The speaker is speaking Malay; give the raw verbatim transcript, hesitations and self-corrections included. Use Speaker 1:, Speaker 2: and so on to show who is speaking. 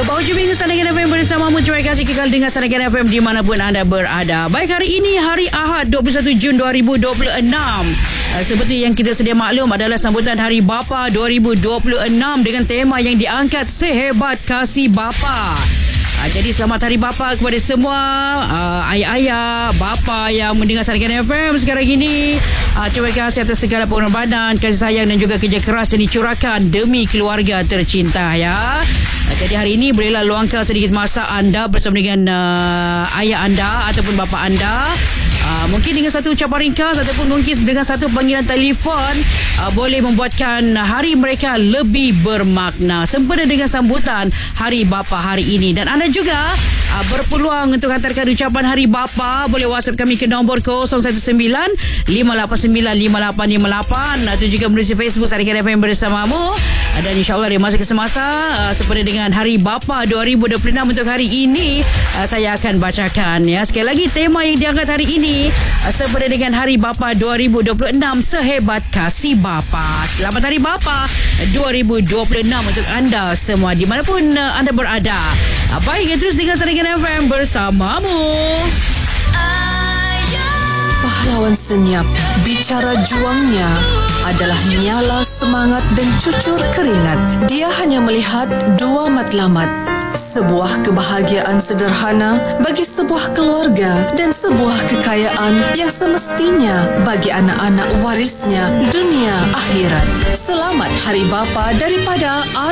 Speaker 1: berhujung minggu Sanagan F M bersamamu. Terima kasih kekal dengar Sanagan F M dimanapun anda berada. Baik, hari ini hari Ahad dua puluh satu Jun dua ribu dua puluh enam. Seperti yang kita sedia maklum adalah sambutan Hari Bapa dua ribu dua puluh enam dengan tema yang diangkat Sehebat Kasih Bapa. Uh, jadi selamat Hari Bapa kepada semua uh, ayah-ayah, bapa yang mendengar Sanagan F M sekarang ini. Uh, terima kasih atas segala pengorbanan, kasih sayang dan juga kerja keras yang dicurahkan demi keluarga tercinta ya. Uh, jadi hari ini bolehlah luangkan sedikit masa anda bersama dengan uh, ayah anda ataupun bapa anda. Uh, mungkin dengan satu ucapan ringkas ataupun mungkin dengan satu panggilan telefon uh, boleh membuatkan hari mereka lebih bermakna sempena dengan sambutan Hari Bapa hari ini. Dan anda juga uh, berpeluang untuk hantarkan ucapan Hari Bapa. Boleh WhatsApp kami ke nombor kosong satu sembilan lima lapan sembilan lima lapan lima lapan atau juga melalui Facebook Sanagan F M bersamamu. Uh, dan insyaAllah dari masa ke semasa uh, sempena dengan Hari Bapa dua ribu dua puluh enam untuk hari ini uh, saya akan bacakan ya. Sekali lagi tema yang diangkat hari ini sempena dengan Hari Bapa dua ribu dua puluh enam, Sehebat Kasih Bapa. Selamat Hari Bapa dua ribu dua puluh enam untuk anda semua dimanapun anda berada. Baik, terus dengan Sanagan F M bersamamu.
Speaker 2: Pahlawan senyap, bicara juangnya adalah nyala semangat dan cucur keringat. Dia hanya melihat dua matlamat. Sebuah kebahagiaan sederhana bagi sebuah keluarga dan sebuah kekayaan yang semestinya bagi anak-anak warisnya dunia akhirat. Selamat Hari Bapa daripada